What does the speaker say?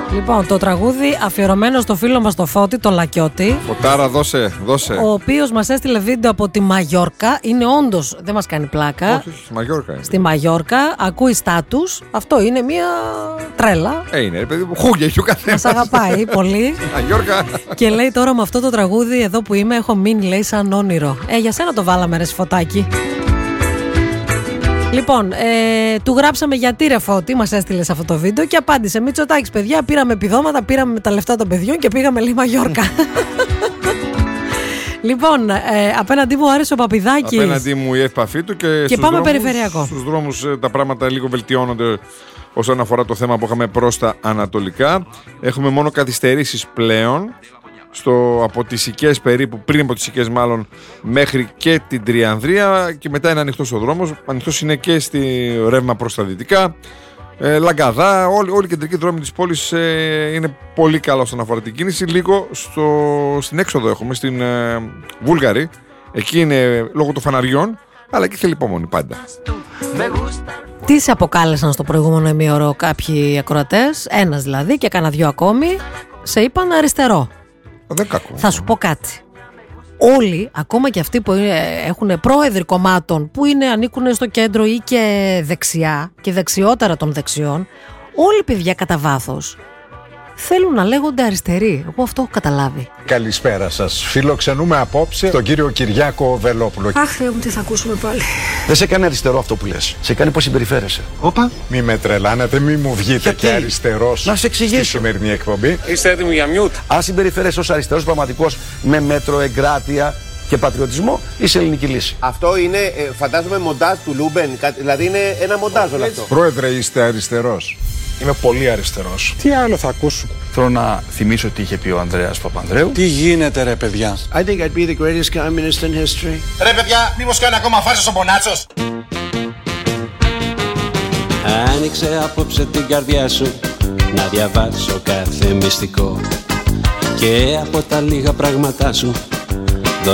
Λοιπόν, το τραγούδι αφιερωμένο στο φίλο μας το Φώτη, τον Λακιώτη. Φωτάρα, δώσε. Ο οποίος μας έστειλε βίντεο από τη Μαγιόρκα. Είναι όντως, δεν μας κάνει πλάκα. Όχι, στη Μαγιόρκα είναι. Στη Μαγιόρκα, ακούει στάτους. Αυτό είναι μια τρέλα. Είναι, παιδί μου, χούγια έχει ο καθένας. Μας αγαπάει πολύ. Μαγιόρκα. Και λέει τώρα με αυτό το τραγούδι εδώ που είμαι, έχω μείνει, λέει, σαν όνειρο. Για σένα το βάλαμε, ρε Φωτάκι. Λοιπόν, του γράψαμε γιατί ρε Φώτη, μας έστειλε σε αυτό το βίντεο και απάντησε: Μητσοτάκης, παιδιά, πήραμε επιδόματα, πήραμε τα λεφτά των παιδιών και πήγαμε, λέει, Μαγιόρκα. Λοιπόν, απέναντί μου άρεσε ο Παπηδάκης. Απέναντί μου η επαφή του και πάμε δρόμους, περιφερειακό. Στους δρόμους τα πράγματα λίγο βελτιώνονται όσον αφορά το θέμα που είχαμε προς τα ανατολικά. Έχουμε μόνο καθυστερήσεις πλέον. Από τις Σικές περίπου, πριν από τις Σικές μάλλον, μέχρι και την Τριανδρία και μετά είναι ανοιχτός ο δρόμος. Ανοιχτός είναι και στη ρεύμα προς τα δυτικά. Λαγκαδά, όλοι οι κεντρικοί δρόμοι της πόλης είναι πολύ καλά όσον αφορά την κίνηση. Λίγο στην έξοδο έχουμε, στην Βούλγαρη. Εκεί είναι λόγω των φαναριών, αλλά εκεί θέλει υπομονή πάντα. Τι σε αποκάλεσαν στο προηγούμενο ημίωρο κάποιοι ακροατές, ένας δηλαδή και κάνα δυο ακόμη, σε είπαν αριστερό. Θα σου πω κάτι. Όλοι, ακόμα και αυτοί που έχουν πρόεδροι κομμάτων που ανήκουν στο κέντρο ή και δεξιά και δεξιότερα των δεξιών, όλοι παιδιά κατά βάθος θέλουν να λέγονται αριστεροί. Εγώ αυτό έχω καταλάβει. Καλησπέρα σας. Φιλοξενούμε απόψε τον κύριο Κυριάκο Βελόπουλο. Αχ, Θεέ μου, τι θα ακούσουμε πάλι. Δεν σε κάνει αριστερό αυτό που λες. Σε κάνει πώς συμπεριφέρεσαι. Όπα. Μη με τρελάνετε, μη μου βγείτε γιατί? Και αριστερός. Να σε εξηγήσω. Στη σημερινή εκπομπή. Είστε έτοιμοι για μιούτ? Αν συμπεριφέρεσαι ως αριστερός πραγματικός με μέτρο, εγκράτεια και πατριωτισμό, είσαι ελληνική λύση. Αυτό είναι, φαντάζομαι, μοντάζ του Λούμπεν. Δηλαδή είναι ένα μοντάζ όλο αυτό. Πρόεδρε, είστε αριστερός? Είμαι πολύ αριστερός. Τι άλλο θα ακούσουμε? Θέλω να θυμίσω τι είχε πει ο Ανδρέας Παπανδρέου. Τι γίνεται ρε παιδιά? I think I'd be the greatest communist in history. Ρε παιδιά, μήπως κάνει ακόμα φάρσος ο Μπονάτσος? Άνοιξε απόψε την καρδιά σου να διαβάσω κάθε μυστικό και από τα λίγα πράγματά σου